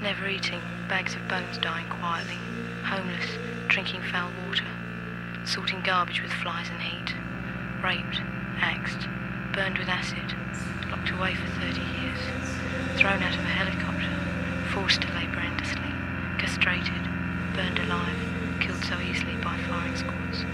Never eating, bags of bones dying quietly. Homeless, drinking foul water. Sorting garbage with flies and heat. Raped, axed, burned with acid. Locked away for 30 years. Thrown out of a helicopter. Forced to labour endlessly. Castrated, burned alive, killed so easily by firing squads.